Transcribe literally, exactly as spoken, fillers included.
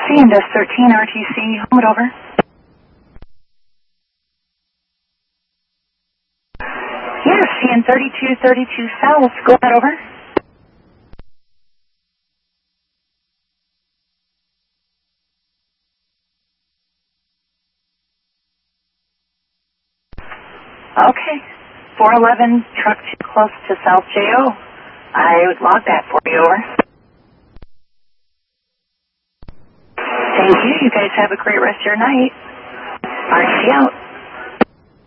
C and S thirteen R T C, home it over. Yes, C N thirty-two thirty-two South, go ahead over. Okay, four eleven, truck too close to South J O. I would log that for you, over. Thank you, you guys have a great rest of your night. R T C out.